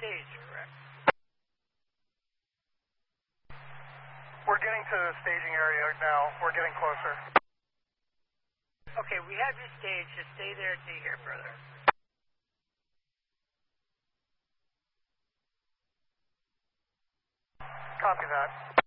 stage, correct? We're getting to the staging area now. We're getting closer. Okay, we have your stage. Just stay there until you hear further. Copy that.